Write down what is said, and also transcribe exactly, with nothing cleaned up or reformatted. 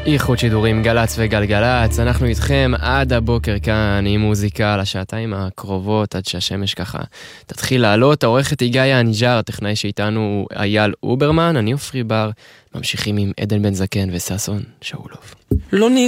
איחוד שידורים גלץ וגלגלץ, אנחנו איתכם עד הבוקר כאן עם מוזיקה לשעתיים הקרובות, עד שהשמש ככה תתחיל לעלות. העורכת היא גאיה אניג'ר, הטכנאי שאיתנו אייל אוברמן, אני אופרי בר, ממשיכים עם עדן בן זקן וססון שאולוב. לא